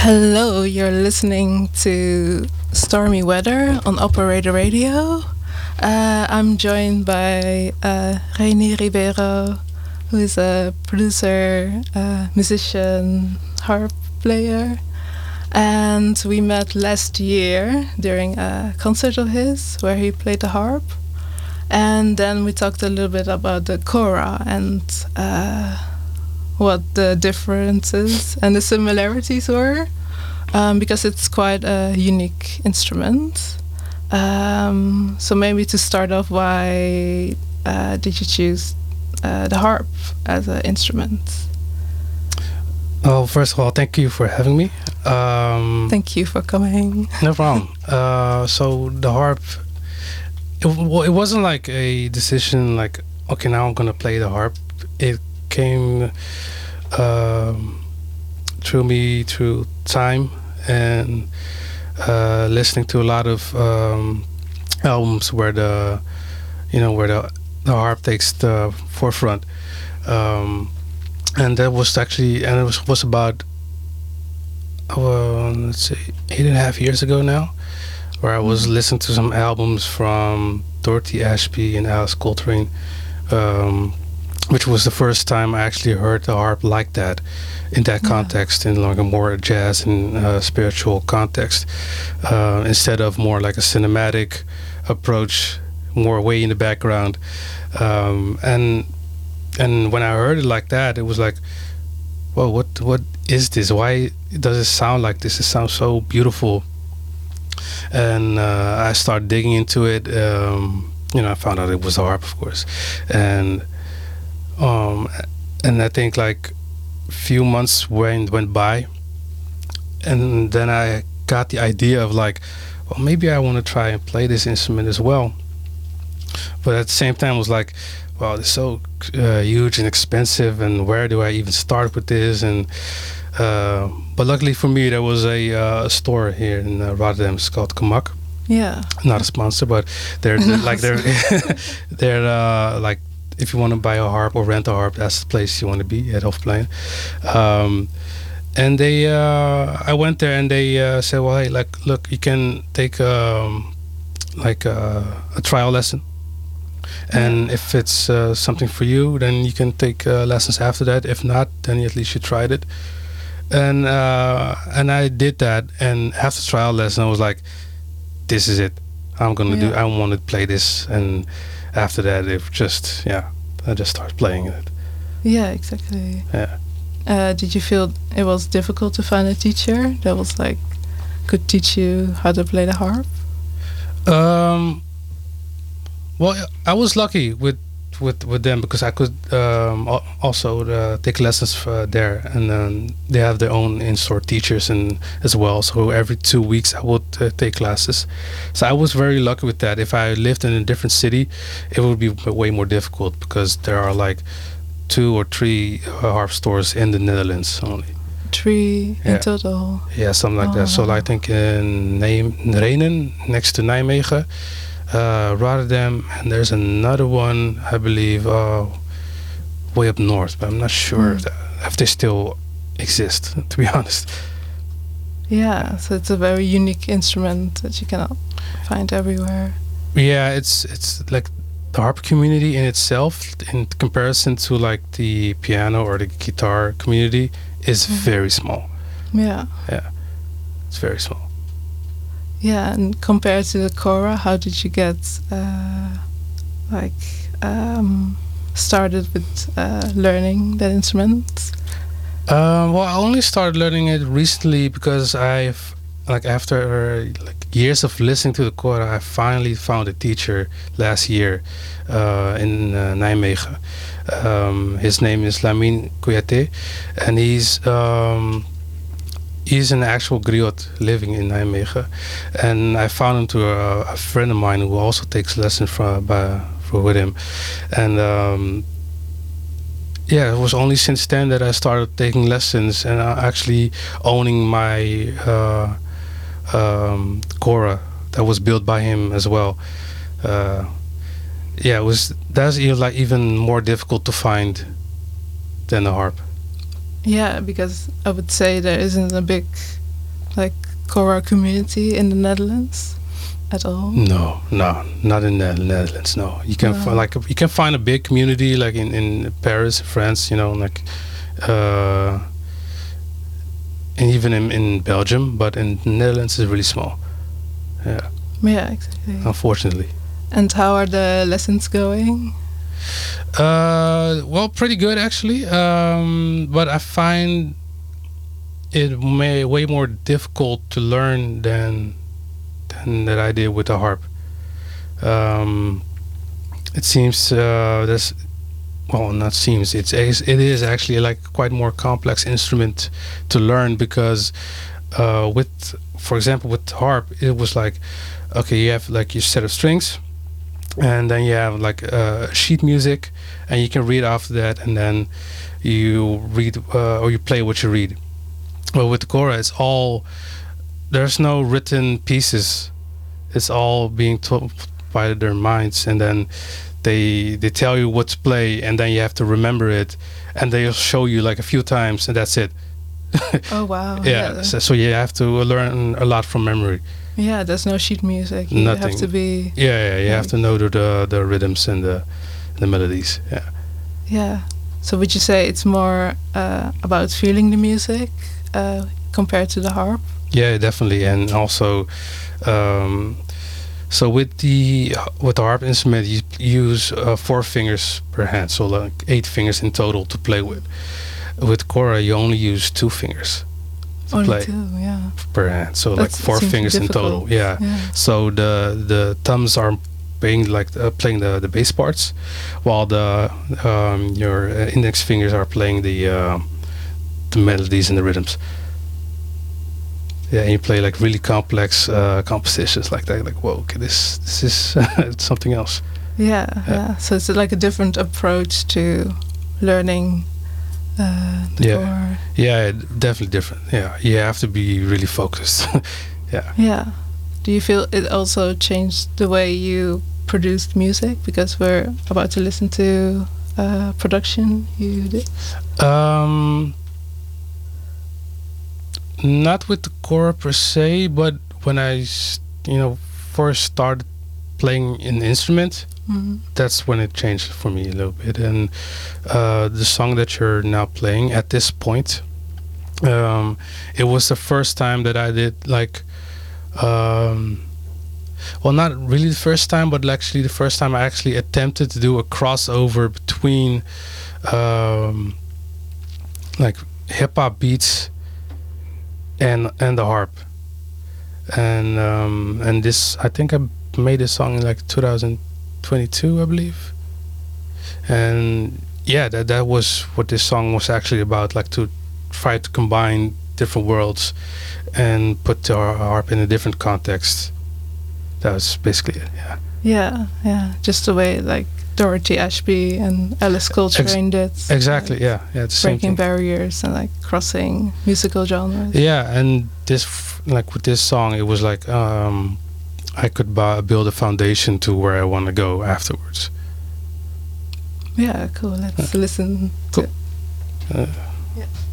Hello, you're listening to Stormy Weather on Operator Radio. I'm joined by Reini Ribeiro, who is a producer, musician, harp player. And we met last year during a concert of his where he played the harp. And then we talked a little bit about the kora and what the differences and the similarities were, because it's quite a unique instrument. So maybe to start off, why did you choose the harp as an instrument? Well, first of all, thank you for having me. Thank you for coming. No problem. So the harp, it wasn't like a decision like, okay, now I'm going to play the harp. It came through time and listening to a lot of albums where the harp takes the forefront, and that was actually, and it was about let's see, 8.5 years ago now, where I was listening to some albums from Dorothy Ashby and Alice Coltrane, which was the first time I actually heard the harp like that, in that context, in like a more jazz and spiritual context, instead of more like a cinematic approach, more way in the background. And when I heard it like that, it was like, well, what is this? Why does it sound like this? It sounds so beautiful. And I started digging into it. I found out it was a harp, of course, and I think like a few months went by, and then I got the idea of like, well, maybe I want to try and play this instrument as well. But at the same time, I was like, well, it's so huge and expensive, and where do I even start with this? And but luckily for me, there was a store here in Rotterdam. It's called Kamak. Yeah. Not a sponsor, but they're like they're like, if you want to buy a harp or rent a harp, that's the place you want to be at Hofplein. And they, I went there and they said, well, hey, like, look, you can take like a trial lesson. And if it's something for you, then you can take lessons after that. If not, then at least you tried it. And I did that. And after trial lesson, I was like, this is it. I'm gonna do. I want to play this. And after that, I just started playing it. Yeah, exactly. Yeah. Did you feel it was difficult to find a teacher that was like could teach you how to play the harp? Well, I was lucky with them because I could also take lessons there, and they have their own in-store teachers and as well. So every 2 weeks I would take classes. So I was very lucky with that. If I lived in a different city, it would be way more difficult because there are like 2 or 3 harp stores in the Netherlands only. 3 in total. Yeah, something like that. So I think in Renen, next to Nijmegen, Rotterdam, and there's another one, I believe, way up north, but I'm not sure if they still exist, to be honest. Yeah, so it's a very unique instrument that you cannot find everywhere. Yeah, it's like the harp community in itself, in comparison to like the piano or the guitar community, is very small. Yeah. Yeah, it's very small. Yeah, and compared to the kora, how did you get started with learning that instrument? Well, I only started learning it recently because after years of listening to the kora, I finally found a teacher last year in Nijmegen. His name is Lamine Kouyaté, and he's an actual griot living in Nijmegen, and I found him through a friend of mine who also takes lessons with him, and it was only since then that I started taking lessons and actually owning my kora that was built by him as well. That's even more difficult to find than a harp. Yeah, because I would say there isn't a big like Kora community in the Netherlands at all? No, not in the Netherlands. No, you can you can find a big community like in Paris, France. You know, like, and even in Belgium, but in the Netherlands it's really small. Yeah. Yeah, exactly. Unfortunately. And how are the lessons going? Well, pretty good actually. But I find it way more difficult to learn than that I did with the harp. It seems there's, well, not seems, it is actually like quite more complex instrument to learn, because with, for example, with the harp, it was like, okay, you have like your set of strings, and then you have like sheet music, and you can read after that, and then you read or you play what you read. But with Kora, it's all, there's no written pieces. It's all being told by their minds, and then they tell you what to play, and then you have to remember it, and they'll show you like a few times, and that's it. Oh wow! Yeah. So you have to learn a lot from memory. Yeah, there's no sheet music. You Nothing. have to be. Yeah. You have to know the rhythms and the melodies. Yeah. Yeah. So would you say it's more about feeling the music compared to the harp? Yeah, definitely, and also, so with the harp instrument, you use 4 fingers per hand, so like 8 fingers in total to play with. With Kora, you only use 2 fingers to Only play 2, yeah. per hand, so like 4 fingers in total. Yeah. Yeah. So the thumbs are playing playing the bass parts, while your index fingers are playing the melodies and the rhythms. Yeah, and you play like really complex compositions like that. Like, whoa, okay, this is something else. Yeah. So it's like a different approach to learning the Kora. Yeah, definitely different. Yeah, you have to be really focused. Yeah. Yeah. Do you feel it also changed the way you produced music? Because we're about to listen to production you did. Not with the Kora per se, but when I, first started playing an instrument, that's when it changed for me a little bit. And the song that you're now playing at this point, it was the first time that I did like, well, not really the first time, but actually the first time I actually attempted to do a crossover between like hip hop beats and the harp, and this, I think I made this song in like 2022, I believe. And yeah, that was what this song was actually about, like to try to combine different worlds and put the harp in a different context. That was basically it. Yeah. Just the way like Dorothy Ashby and Alice Coltrane did. Exactly. Like, Yeah. It's the same breaking thing. barriers and like crossing musical genres. Yeah, and this, like with this song, it was like I could build a foundation to where I want to go afterwards. Yeah, cool. Let's listen Cool. to it. Yeah.